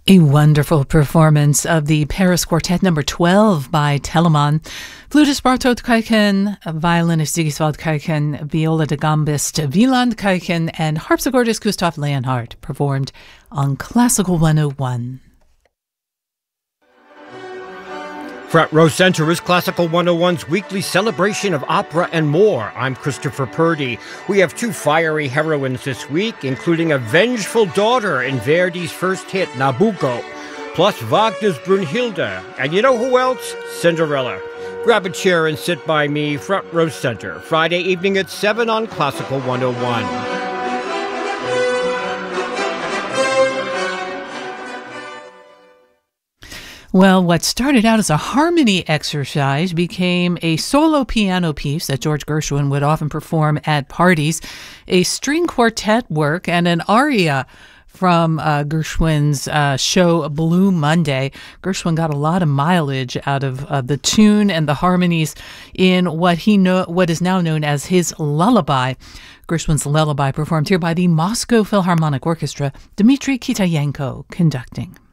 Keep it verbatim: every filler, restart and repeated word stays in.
A wonderful performance of the Paris Quartet number twelve by Telemann. Flutist Bartold Kuiken, violinist Sigiswald Kuiken, viola da gambist Wieland Kuiken, and harpsichordist Gustav Leonhardt performed on Classical one oh one. Front Row Center is Classical one oh one's weekly celebration of opera and more. I'm Christopher Purdy. We have two fiery heroines this week, including a vengeful daughter in Verdi's first hit, Nabucco, plus Wagner's Brunhilde. And you know who else? Cinderella. Grab a chair and sit by me, Front Row Center, Friday evening at seven on Classical one oh one. Well, what started out as a harmony exercise became a solo piano piece that George Gershwin would often perform at parties, a string quartet work, and an aria from uh, Gershwin's uh, show Blue Monday. Gershwin got a lot of mileage out of uh, the tune and the harmonies in what he know what is now known as his lullaby. Gershwin's lullaby performed here by the Moscow Philharmonic Orchestra, Dmitry Kitayenko conducting.